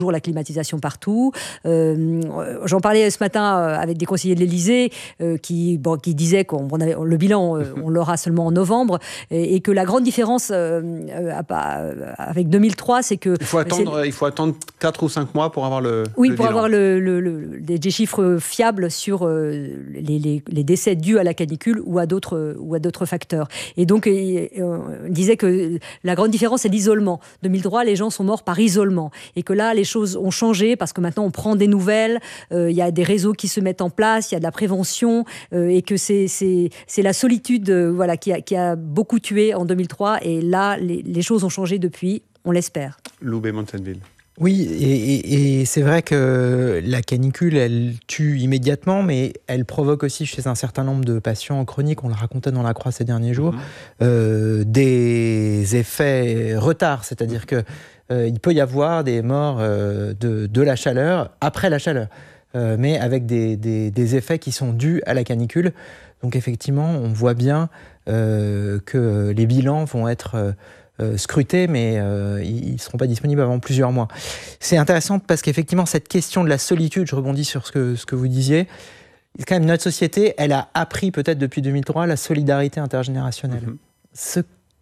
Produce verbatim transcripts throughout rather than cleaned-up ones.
la climatisation partout. Euh, j'en parlais ce matin avec des conseillers de l'Élysée euh, qui, bon, qui disaient qu'on on avait, le bilan, euh, on l'aura seulement en novembre, et, et que la grande différence euh, euh, avec deux mille trois, c'est que... Il faut attendre, il faut attendre quatre ou cinq mois pour avoir le Oui, le pour bilan. avoir le, le, le, des, des chiffres fiables sur euh, les, les, les décès dus à la canicule ou à d'autres, ou à d'autres facteurs. Et donc, et, et, on disait que la grande différence, c'est l'isolement. deux mille trois, les gens sont morts par isolement. Et que là, les choses ont changé parce que maintenant, on prend des nouvelles, euh, il y a des réseaux qui se mettent en place, il y a de la prévention, euh, et que c'est, c'est, c'est la solitude euh, voilà, qui, a, qui a beaucoup tué en deux mille trois. Et là, les, les choses ont changé depuis, on l'espère. Loubet Montagneville. Oui, et, et, et c'est vrai que la canicule, elle tue immédiatement, mais elle provoque aussi chez un certain nombre de patients chroniques, on le racontait dans La Croix ces derniers jours, mmh. euh, des effets retard, c'est-à-dire que euh, il peut y avoir des morts euh, de, de la chaleur après la chaleur, euh, mais avec des, des, des effets qui sont dus à la canicule. Donc effectivement, on voit bien euh, que les bilans vont être euh, euh, scrutés, mais euh, ils ne seront pas disponibles avant plusieurs mois. C'est intéressant parce qu'effectivement, cette question de la solitude, je rebondis sur ce que, ce que vous disiez, quand même notre société, elle a appris peut-être depuis deux mille trois la solidarité intergénérationnelle. Mmh. Ce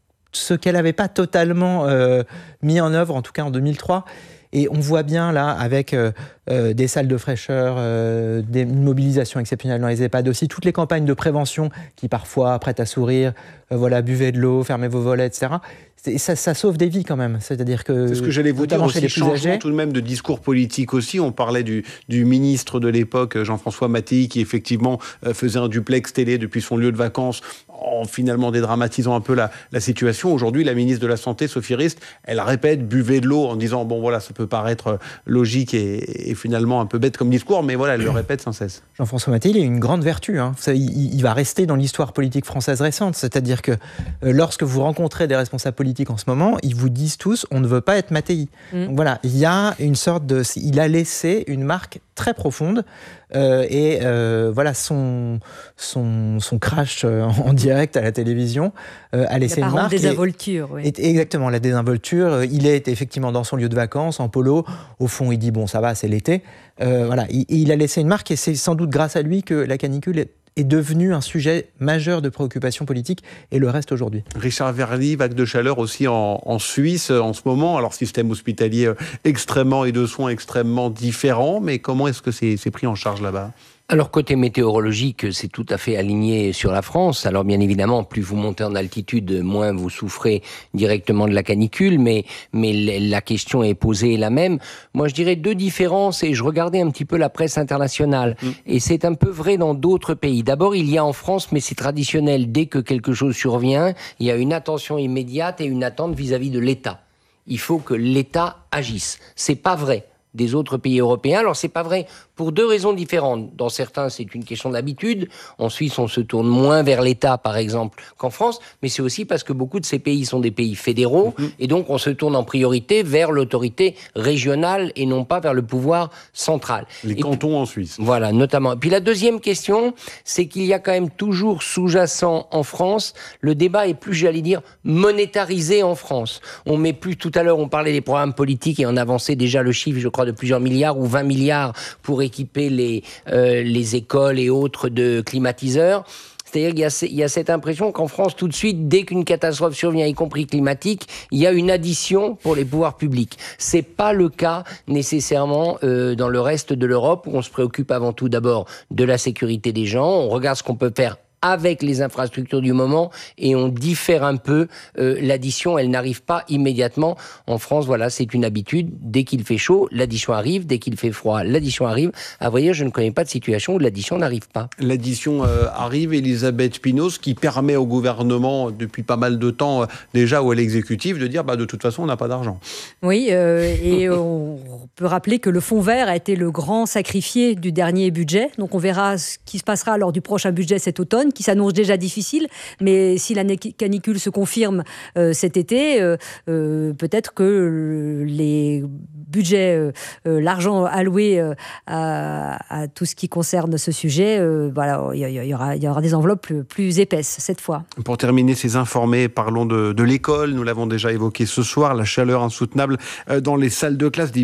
ce qu'elle n'avait pas totalement euh, mis en œuvre, en tout cas en deux mille trois. Et on voit bien là, avec euh, euh, des salles de fraîcheur, euh, des, une mobilisation exceptionnelle dans les EHPAD, aussi toutes les campagnes de prévention qui parfois prêtent à sourire, euh, voilà, buvez de l'eau, fermez vos volets, et cetera. C'est, ça, ça sauve des vies quand même. C'est-à-dire que, c'est ce que j'allais vous dire aussi, changement tout de même de discours politique aussi. On parlait du, du ministre de l'époque, Jean-François Mattei, qui effectivement euh, faisait un duplex télé depuis son lieu de vacances, en finalement dédramatisant un peu la, la situation. Aujourd'hui, la ministre de la Santé, Sophie Rist, elle répète « buvez de l'eau » en disant « bon voilà, ça peut paraître logique et, et finalement un peu bête comme discours », mais voilà, elle le répète sans cesse. Jean-François Mattei, il a une grande vertu. Hein. Ça, il, il va rester dans l'histoire politique française récente. C'est-à-dire que euh, lorsque vous rencontrez des responsables politiques en ce moment, ils vous disent tous « on ne veut pas être Mattei mmh. ». Donc voilà, il y a une sorte de... Il a laissé une marque très profonde. Euh, et euh, voilà, son, son, son crash euh, en direct à la télévision euh, a laissé une marque. La désinvolture, oui. Et, exactement, la désinvolture. Il est effectivement dans son lieu de vacances, en polo. Au fond, il dit, bon, ça va, c'est l'été. Euh, voilà, il, il a laissé une marque et c'est sans doute grâce à lui que la canicule est est devenu un sujet majeur de préoccupation politique et le reste aujourd'hui. Richard Verly, vague de chaleur aussi en, en Suisse en ce moment. Alors, système hospitalier extrêmement et de soins extrêmement différents, mais comment est-ce que c'est, c'est pris en charge là-bas ? Alors, côté météorologique, c'est tout à fait aligné sur la France. Alors, bien évidemment, plus vous montez en altitude, moins vous souffrez directement de la canicule, mais, mais la question est posée la même. Moi, je dirais deux différences, et je regardais un petit peu la presse internationale, mmh. et c'est un peu vrai dans d'autres pays. D'abord, il y a en France, mais c'est traditionnel, dès que quelque chose survient, il y a une attention immédiate et une attente vis-à-vis de l'État. Il faut que l'État agisse. C'est pas vrai des autres pays européens. Alors, c'est pas vrai pour deux raisons différentes. Dans certains, c'est une question d'habitude. En Suisse, on se tourne moins vers l'État, par exemple, qu'en France. Mais c'est aussi parce que beaucoup de ces pays sont des pays fédéraux. Mmh. Et donc, on se tourne en priorité vers l'autorité régionale et non pas vers le pouvoir central. Les et cantons puis, en Suisse. Voilà, notamment. Et puis, la deuxième question, c'est qu'il y a quand même toujours sous-jacent en France, le débat est plus, j'allais dire, monétarisé en France. On met plus, tout à l'heure, on parlait des programmes politiques et on avançait déjà le chiffre, je crois, de plusieurs milliards ou vingt milliards pour équiper les, euh, les écoles et autres de climatiseurs. C'est-à-dire qu'il y a, il y a cette impression qu'en France, tout de suite, dès qu'une catastrophe survient, y compris climatique, il y a une addition pour les pouvoirs publics. C'est pas le cas nécessairement euh, dans le reste de l'Europe, où on se préoccupe avant tout d'abord de la sécurité des gens, on regarde ce qu'on peut faire avec les infrastructures du moment et on diffère un peu euh, l'addition, elle n'arrive pas immédiatement. En France, voilà, c'est une habitude. Dès qu'il fait chaud, l'addition arrive. Dès qu'il fait froid, l'addition arrive. À vrai dire, je ne connais pas de situation où l'addition n'arrive pas. L'addition euh, arrive, Elisabeth Spinoz, qui permet au gouvernement, depuis pas mal de temps euh, déjà, ou à l'exécutif, de dire bah, de toute façon, on n'a pas d'argent. Oui, euh, et on peut rappeler que le fonds vert a été le grand sacrifié du dernier budget. Donc on verra ce qui se passera lors du prochain budget cet automne, qui s'annonce déjà difficile, mais si la canicule se confirme euh, cet été, euh, euh, peut-être que euh, les budgets, euh, euh, l'argent alloué euh, à, à tout ce qui concerne ce sujet, euh, voilà, il y, y, aura, il y aura des enveloppes plus, plus épaisses cette fois. Pour terminer ces informés, parlons de, de l'école. Nous l'avons déjà évoqué ce soir, la chaleur insoutenable dans les salles de classe, des milliers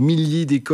d'école